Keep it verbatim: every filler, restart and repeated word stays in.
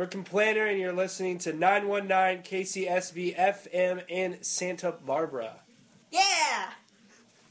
We're Complainer, and you're listening to nine one nine K C S B F M in Santa Barbara. Yeah!